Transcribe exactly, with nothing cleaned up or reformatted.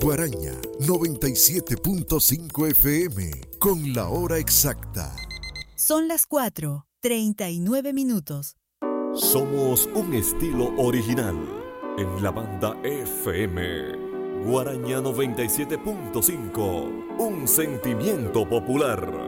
Guaraña noventa y siete punto cinco F M con la hora exacta. Son las cuatro, treinta y nueve minutos. Somos un estilo original en la banda F M. Guaraña noventa y siete punto cinco, un sentimiento popular.